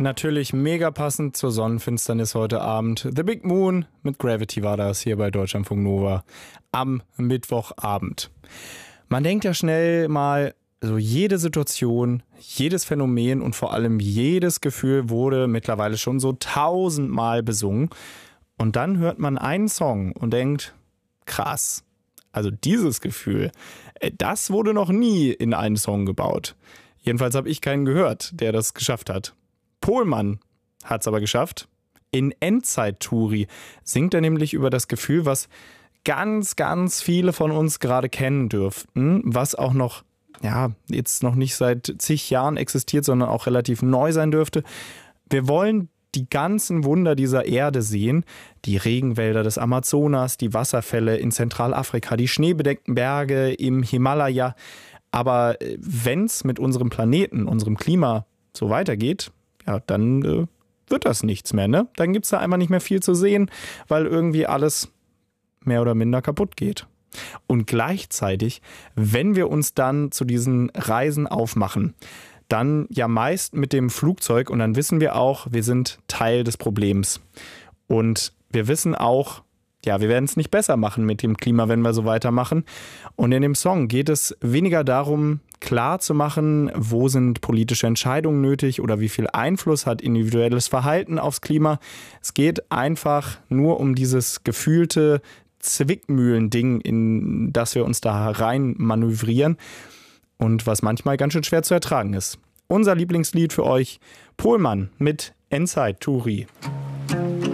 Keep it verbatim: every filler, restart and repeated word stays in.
Natürlich mega passend zur Sonnenfinsternis heute Abend. The Big Moon mit Gravity war das hier bei Deutschlandfunk Nova am Mittwochabend. Man denkt ja schnell mal, so jede Situation, jedes Phänomen und vor allem jedes Gefühl wurde mittlerweile schon so tausendmal besungen. Und dann hört man einen Song und denkt, krass, also dieses Gefühl, das wurde noch nie in einen Song gebaut. Jedenfalls habe ich keinen gehört, der das geschafft hat. Pohlmann hat es aber geschafft. In Endzeit-Touri singt er nämlich über das Gefühl, was ganz, ganz viele von uns gerade kennen dürften, was auch noch, ja, jetzt noch nicht seit zig Jahren existiert, sondern auch relativ neu sein dürfte. Wir wollen die ganzen Wunder dieser Erde sehen, die Regenwälder des Amazonas, die Wasserfälle in Zentralafrika, die schneebedeckten Berge im Himalaya. Aber wenn es mit unserem Planeten, unserem Klima so weitergeht, ja, dann äh, wird das nichts mehr, ne? Dann gibt es da einfach nicht mehr viel zu sehen, weil irgendwie alles mehr oder minder kaputt geht. Und gleichzeitig, wenn wir uns dann zu diesen Reisen aufmachen, dann ja meist mit dem Flugzeug und dann wissen wir auch, wir sind Teil des Problems. Und wir wissen auch, ja, wir werden es nicht besser machen mit dem Klima, wenn wir so weitermachen. Und in dem Song geht es weniger darum, klar zu machen, wo sind politische Entscheidungen nötig oder wie viel Einfluss hat individuelles Verhalten aufs Klima. Es geht einfach nur um dieses gefühlte Zwickmühlen-Ding, in das wir uns da rein manövrieren und was manchmal ganz schön schwer zu ertragen ist. Unser Lieblingslied für euch, Pohlmann mit Endzeit-Touri.